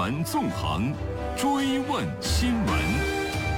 闻纵横，追问新闻。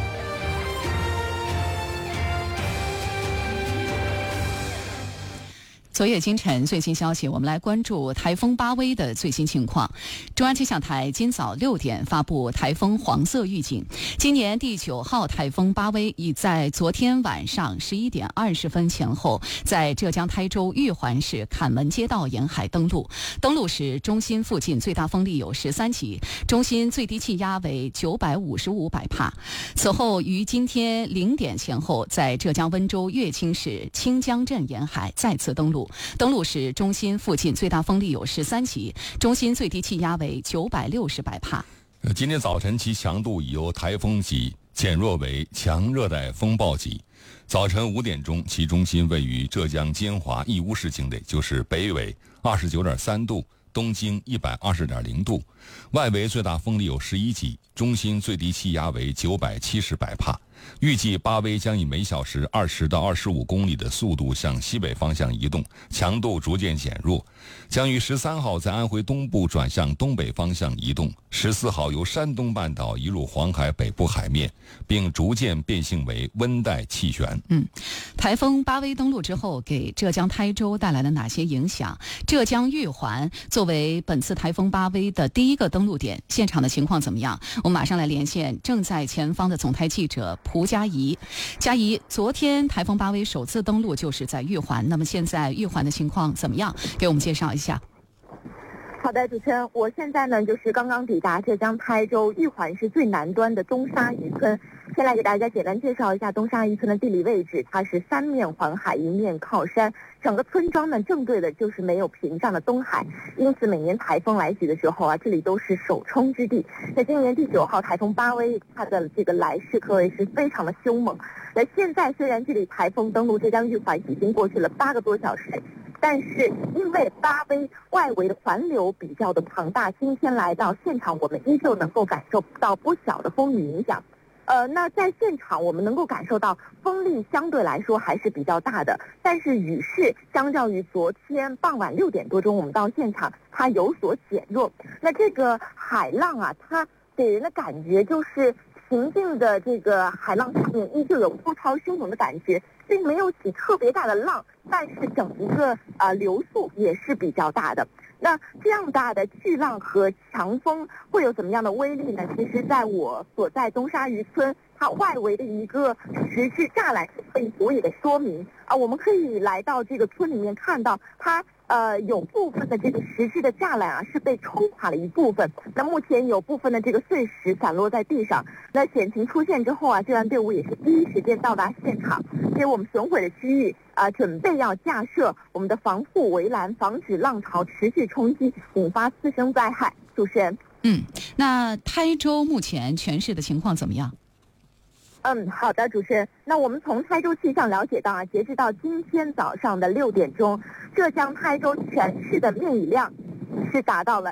昨夜今晨最新消息，我们来关注台风巴威的最新情况。中央气象台今早6点发布台风黄色预警。今年第9号台风巴威已在昨天晚上11点20分前后，在浙江台州玉环市坎门街道沿海登陆。登陆时，中心附近最大风力有13级，中心最低气压为955百帕。此后于今天0点前后，在浙江温州乐清市清江镇沿海再次登陆。登陆时，中心附近最大风力有13级，中心最低气压为960百帕。 今天早晨其强度已由台风级减弱为强热带风暴级。早晨5点钟，其中心位于浙江金华义乌市境内，就是北纬29.3度，东经120.0度，外围最大风力有11级，中心最低气压为970百帕。预计巴威将以每小时20到25公里的速度向西北方向移动，强度逐渐减弱，将于13号在安徽东部转向东北方向移动，14号由山东半岛移入黄海北部海面，并逐渐变性为温带气旋。 台风巴威登陆之后，给浙江台州带来了哪些影响？浙江玉环作为本次台风巴威的第一个登陆点，现场的情况怎么样？我们马上来连线正在前方的总台记者蒲佳怡。佳怡，昨天台风巴威首次登陆就是在玉环，那么现在玉环的情况怎么样？给我们介绍一下。 好的，主持人，我现在呢就是刚刚抵达浙江台州玉环市最南端的东沙渔村。先来给大家简单介绍一下东沙渔村的地理位置，它是3面环海，1面靠山，整个村庄呢正对的就是没有屏障的东海，因此每年台风来袭的时候啊，这里都是首冲之地。在今年第9号台风巴威，它的这个来势可谓是非常的凶猛。那现在虽然这里台风登陆浙江玉环已经过去了8个多小时，但是因为巴威外围的环流比较的庞大，今天来到现场，我们依旧能够感受到不小的风雨影响。那在现场我们能够感受到风力相对来说还是比较大的，但是雨势相较于昨天傍晚6点多钟我们到现场，它有所减弱。那这个海浪啊，它给人的感觉就是平静的这个海浪上面依旧有波涛汹涌的感觉，并没有起特别大的浪，但是整一个流速也是比较大的。那这样大的巨浪和强风会有怎么样的威力呢？其实在我所在东沙渔村，它外围的一个石质栅栏可以足以的说明我们可以来到这个村里面看到它有部分的这个石质的栅栏是被冲垮了一部分，那目前有部分的这个碎石散落在地上。那险情出现之后救援队伍也是第一时间到达现场，所以我们损毁的区域准备要架设我们的防护围栏，防止浪潮持续冲击，引发次生灾害。主持人， 那台州目前全市的情况怎么样？ 好的，主持人。那我们从台州气象了解到截止到今天早上的6点钟，浙江台州全市的面雨量是达到了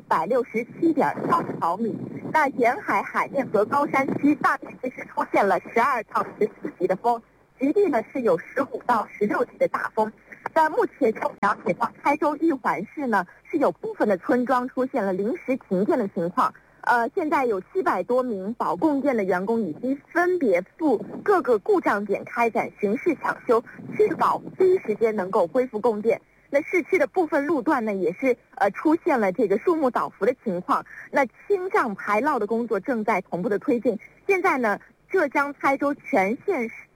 167.4毫米。那沿海海面和高山区大面积是出现了12到14级的风，局地呢是有15到16级的大风。但目前就了解到，台州玉环市呢是有部分的村庄出现了临时停电的情况。现在有700多名保供电的员工已经分别赴各个故障点开展巡视抢修，确保第一时间能够恢复供电。那市区的部分路段呢，也是出现了这个树木倒伏的情况。那清障排涝的工作正在同步的推进。现在呢，浙江台州全县